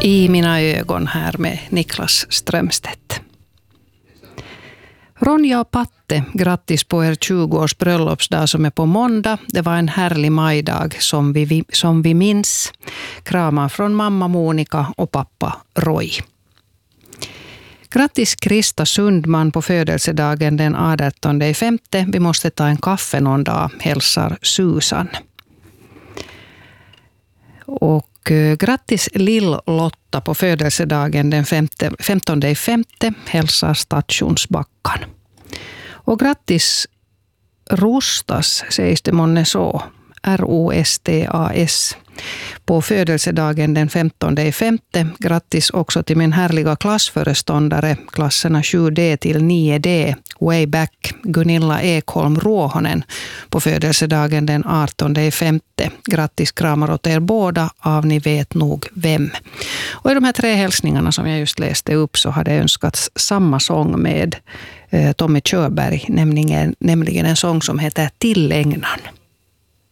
I mina ögon här med Niklas Strömstedt. Ronja och Patte, grattis på er 20-års bröllopsdag som är på måndag. Det var en härlig majdag som vi minns. Kramar från mamma Monica och pappa Roy. Grattis Krista Sundman på födelsedagen den 18.5. Vi måste ta en kaffe någon dag, hälsar Susan. Och grattis Lill-Lotta på födelsedagen den 15.5. hälsar Stationsbackan. Och grattis Rostas, sägs det månne så, ROSTAS, på födelsedagen den 15.5. Grattis också till min härliga klassföreståndare, klasserna 7D till 9D, way back, Gunilla Ekholm Råhonen, på födelsedagen den 18.5. Grattis, kramar åt er båda av ni vet nog vem. Och i de här 3 hälsningarna som jag just läste upp så hade önskats samma sång med Tommy Körberg, nämligen en sång som heter Tillägnan.